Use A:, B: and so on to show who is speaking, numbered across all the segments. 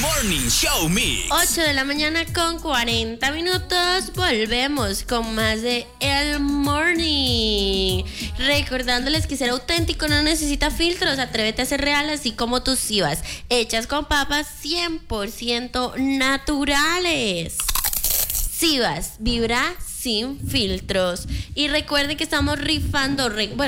A: Morning Show Mix.
B: 8 de la mañana con 40 minutos. Volvemos con más de El Morning. Recordándoles que ser auténtico no necesita filtros. Atrévete a ser real, así como tus Sivas, hechas con papas 100% naturales. Sivas, vibra sin filtros. Y recuerden que estamos rifando,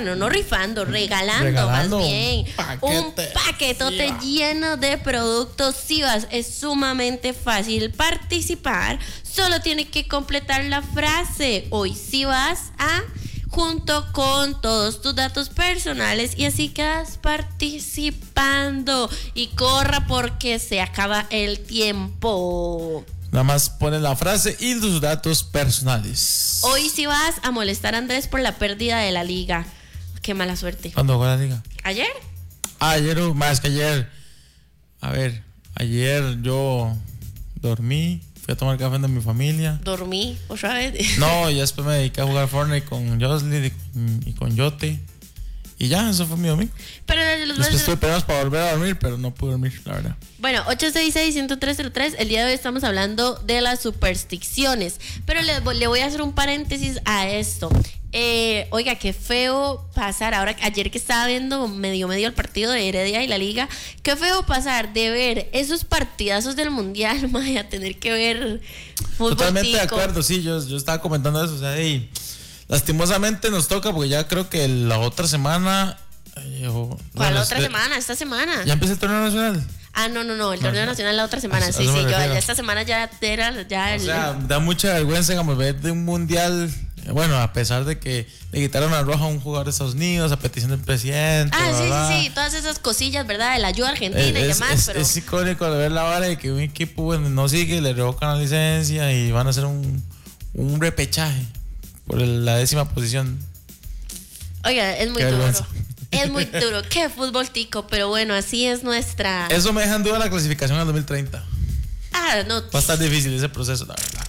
B: regalando más bien un paquetote lleno de productos Sivas. Es sumamente fácil participar. Solo tiene que completar la frase "hoy Sivas a", junto con todos tus datos personales, y así quedas participando. Y corra porque se acaba el tiempo.
C: Nada más pones la frase y tus datos personales.
B: Hoy sí vas a molestar a Andrés por la pérdida de la liga. Qué mala suerte.
C: ¿Cuándo jugó la liga?
B: ¿Ayer?
C: Ayer, más que ayer. A ver, ayer yo dormí, fui a tomar café de mi familia.
B: ¿Dormí otra vez?
C: No, y después me dediqué a jugar Fortnite con Jocelyn y con Yote. Y ya, eso fue mi domingo.
B: Pero desde los
C: después tuve problemas para volver a dormir, pero no pude dormir, la verdad.
B: Bueno, 866-10303. El día de hoy estamos hablando de las supersticiones. Pero le voy a hacer un paréntesis a esto. Oiga, qué feo pasar. Ahora, ayer que estaba viendo medio el partido de Heredia y la Liga, qué feo pasar de ver esos partidazos del Mundial, a tener que ver fútbol.
C: Totalmente de acuerdo, sí, yo estaba comentando eso. O sea, lastimosamente nos toca, porque ya creo que la otra semana.
B: ¿Cuál otra semana? Esta semana.
C: ¿Ya empieza el torneo nacional?
B: No, el torneo nacional la otra semana. Sí, esta semana ya era.
C: O sea, da mucha vergüenza, digamos, ver de un mundial. Bueno, a pesar de que le quitaron a Roja a un jugador de Estados Unidos a petición del presidente.
B: Sí, todas esas cosillas, ¿verdad? De la ayuda argentina y demás. Pero
C: es icónico de ver la vara de que un equipo no sigue, le revocan la licencia y van a hacer un repechaje por la 10ª posición.
B: Oiga, es muy duro. Es muy duro. Qué fútbol tico, pero bueno, así es nuestra.
C: Eso me deja en duda la clasificación al 2030.
B: No.
C: Va a estar difícil ese proceso, la verdad.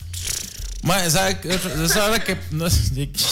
C: Esa hora que no es.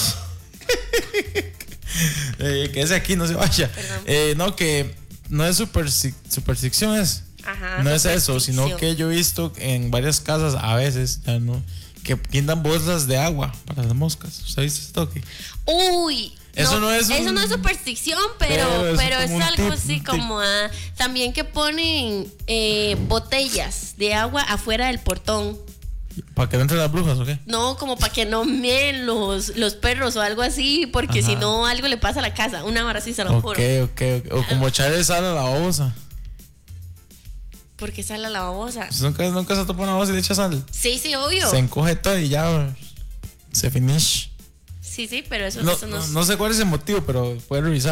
C: Que ese aquí no se vaya. No, que no es superstición, es.
B: Ajá,
C: no es eso, sino que yo he visto en varias casas, a veces, ya no, que tiendan bolsas de agua para las moscas. ¿Usted ha visto ese toque?
B: Uy.
C: Eso no es
B: superstición, pero es algo así como también que ponen botellas de agua afuera del portón.
C: ¿Para que no entren las brujas o qué?
B: No, como para que no meen los perros o algo así, porque si no algo le pasa a la casa. Una hora sí se lo juro.
C: Ok. O como echarle sal a la babosa.
B: ¿Por qué sal a la babosa?
C: Pues nunca se topa una babosa y le echa sal.
B: Sí, obvio.
C: Se encoge todo y ya se finish.
B: Sí, pero eso
C: no sé cuál es el motivo, pero puede revisar.